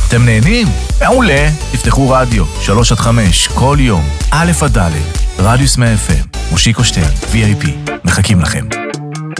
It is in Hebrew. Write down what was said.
אתם נהנים? מעולה. תפתחו רדיו, 3-5, כל יום, א' עד ד', רדיוס 100 FM, מושיקו שטיין, VIP. מחכים לכם.